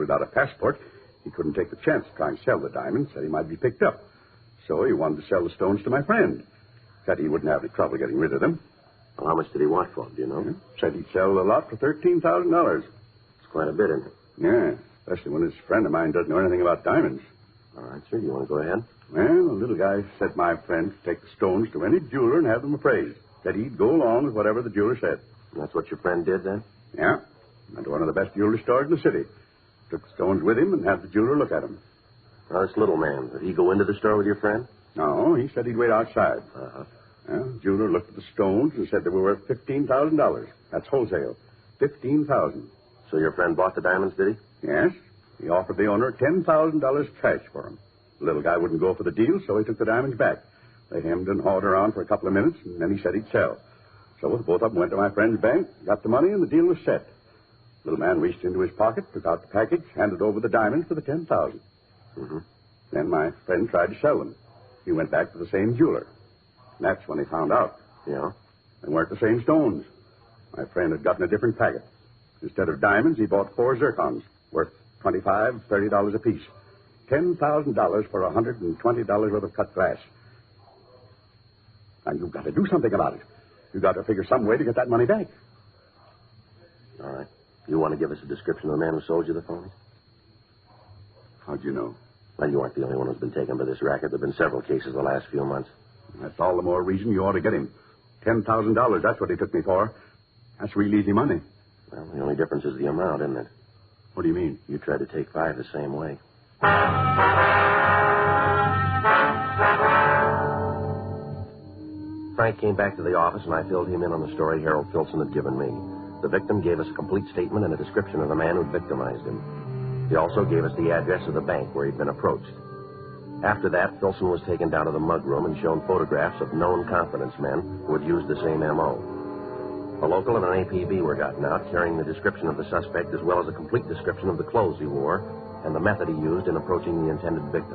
Without a passport, he couldn't take the chance to try and sell the diamonds. Said he might be picked up. So he wanted to sell the stones to my friend. Said he wouldn't have any trouble getting rid of them. Well, how much did he want for them, do you know? Said he'd sell the lot for $13,000. It's quite a bit, isn't it? Yeah, especially when this friend of mine doesn't know anything about diamonds. All right, sir. You want to go ahead? Well, the little guy said my friend could take the stones to any jeweler and have them appraised. Said he'd go along with whatever the jeweler said. And that's what your friend did, then? Yeah. Went to one of the best jewelry stores in the city. Took the stones with him and had the jeweler look at them. Now, this little man, did he go into the store with your friend? No, he said he'd wait outside. Uh-huh. Well, the jeweler looked at the stones and said they were worth $15,000. That's wholesale. $15,000. So your friend bought the diamonds, did he? Yes. He offered the owner $10,000 cash for them. The little guy wouldn't go for the deal, so he took the diamonds back. They hemmed and hawed around for a couple of minutes, and then he said he'd sell. So both of them went to my friend's bank, got the money, and the deal was set. The little man reached into his pocket, took out the package, handed over the diamonds for the $10,000. Mm-hmm. Then my friend tried to sell them. He went back to the same jeweler. And that's when he found out. Yeah? They weren't the same stones. My friend had gotten a different packet. Instead of diamonds, he bought 4 zircons, worth $25, $30 apiece. $10,000 for $120 worth of cut glass. And you've got to do something about it. You've got to figure some way to get that money back. All right. You want to give us a description of the man who sold you the phonies? How'd you know? Well, you aren't the only one who's been taken by this racket. There have been several cases the last few months. That's all the more reason you ought to get him. $10,000, that's what he took me for. That's real easy money. Well, the only difference is the amount, isn't it? What do you mean? You tried to take 5 the same way. Frank came back to the office, and I filled him in on the story Harold Filson had given me. The victim gave us a complete statement and a description of the man who'd victimized him. He also gave us the address of the bank where he'd been approached. After that, Filson was taken down to the mudroom and shown photographs of known confidence men who had used the same M.O. A local and an APB were gotten out, carrying the description of the suspect as well as a complete description of the clothes he wore and the method he used in approaching the intended victim.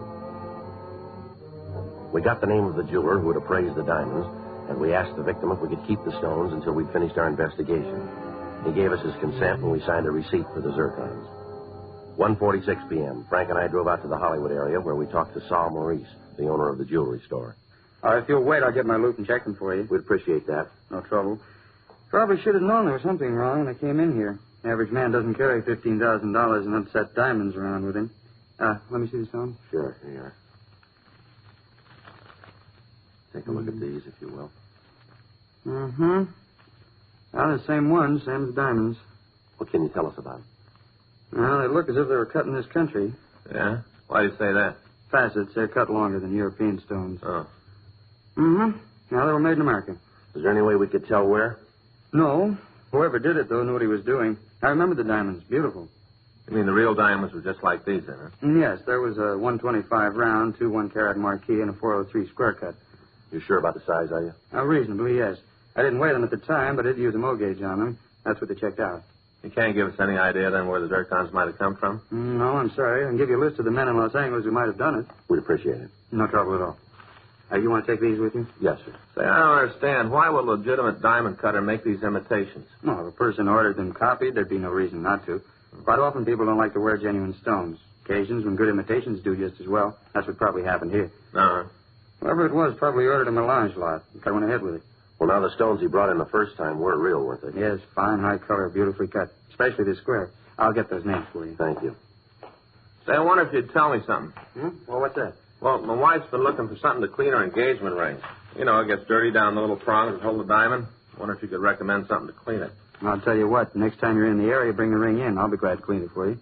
We got the name of the jeweler who had appraised the diamonds, and we asked the victim if we could keep the stones until we'd finished our investigation. He gave us his consent, and we signed a receipt for the zircons. 1:46 p.m., Frank and I drove out to the Hollywood area where we talked to Saul Maurice, the owner of the jewelry store. If you'll wait, I'll get my loot and check them for you. We'd appreciate that. No trouble. Probably should have known there was something wrong when I came in here. The average man doesn't carry $15,000 in upset diamonds around with him. Let me see the stones. Sure, here you are. Take a look at these, if you will. Mm-hmm. Well, the same ones, same as the diamonds. What can you tell us about them? Well, they look as if they were cut in this country. Yeah? Why do you say that? Facets, they're cut longer than European stones. Oh. Mm-hmm. Now, they were made in America. Is there any way we could tell where? No. Whoever did it, though, knew what he was doing. I remember the diamonds. Beautiful. You mean the real diamonds were just like these, then, huh? Yes, there was a 125 round, 2 1-carat marquee, and a 403 square cut. You sure about the size, are you? Reasonably, yes. I didn't weigh them at the time, but I did use a mo gauge on them. That's what they checked out. You can't give us any idea, then, where the zircons might have come from? No, I'm sorry. I can give you a list of the men in Los Angeles who might have done it. We'd appreciate it. No trouble at all. You want to take these with you? Yes, sir. Say, I don't understand. Why would a legitimate diamond cutter make these imitations? No, if a person ordered them copied, there'd be no reason not to. Quite often people don't like to wear genuine stones. Occasions when good imitations do just as well. That's what probably happened here. No. Whoever it was probably ordered a melange lot. Cut went ahead with it. Well, now the stones he brought in the first time were real, weren't they? Yes, fine, high color, beautifully cut. Especially the square. I'll get those names for you. Thank you. Say, I wonder if you'd tell me something. Well, what's that? Well, my wife's been looking for something to clean her engagement ring. You know, it gets dirty down the little prongs that hold the diamond. I wonder if you could recommend something to clean it. I'll tell you what, next time you're in the area, bring the ring in. I'll be glad to clean it for you.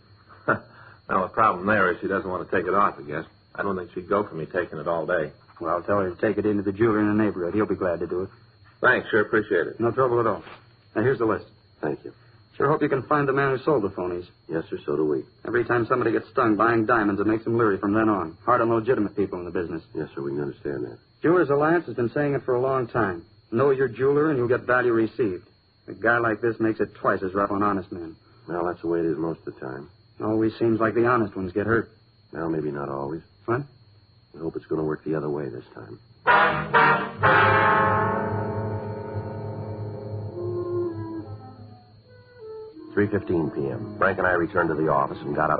Well, the problem there is she doesn't want to take it off, I guess. I don't think she'd go for me taking it all day. Well, I'll tell her to take it into the jeweler in the neighborhood. He'll be glad to do it. Thanks, sure appreciate it. No trouble at all. Now, here's the list. Thank you. Sure hope you can find the man who sold the phonies. Yes, sir, so do we. Every time somebody gets stung buying diamonds, it makes them leery from then on. Hard on legitimate people in the business. Yes, sir, we can understand that. Jewelers Alliance has been saying it for a long time. Know your jeweler and you'll get value received. A guy like this makes it twice as rough on honest men. Well, that's the way it is most of the time. Always seems like the honest ones get hurt. Well, maybe not always. What? We hope it's going to work the other way this time. 3:15 p.m. Frank and I returned to the office and got out